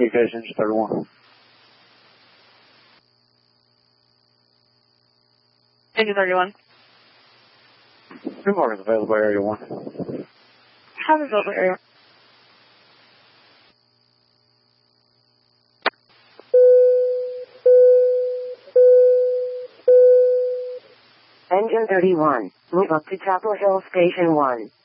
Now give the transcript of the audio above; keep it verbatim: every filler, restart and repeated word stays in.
communications thirty-one. Engine thirty-one. Good morning, available area one. Have available area. Engine thirty-one, move up to Chapel Hill Station one.